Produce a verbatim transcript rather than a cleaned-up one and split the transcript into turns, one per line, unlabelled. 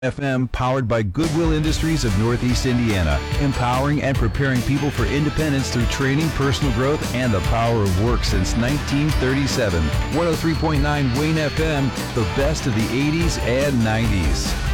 F M, powered by Goodwill Industries of Northeast Indiana, empowering and preparing people for independence through training, personal growth, and the power of work since nineteen thirty-seven. one oh three point nine Wayne F M, the best of the eighties and nineties.